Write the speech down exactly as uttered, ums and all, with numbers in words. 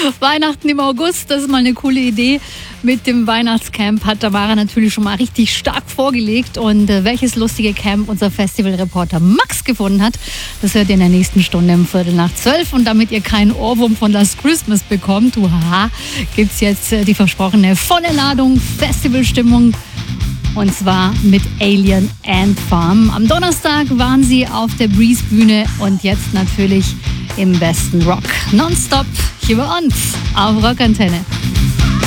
Weihnachten im August, das ist mal eine coole Idee. Mit dem Weihnachtscamp hat Tamara natürlich schon mal richtig stark vorgelegt. Und äh, welches lustige Camp unser Festivalreporter Max gefunden hat, das hört ihr in der nächsten Stunde um Viertel nach zwölf. Und damit ihr keinen Ohrwurm von Last Christmas bekommt, uhaha, gibt's jetzt äh, die versprochene volle Ladung Festivalstimmung. Und zwar mit Alien Ant Farm. Am Donnerstag waren sie auf der Breeze-Bühne und jetzt natürlich im besten Rock. Nonstop hier bei uns auf Rockantenne.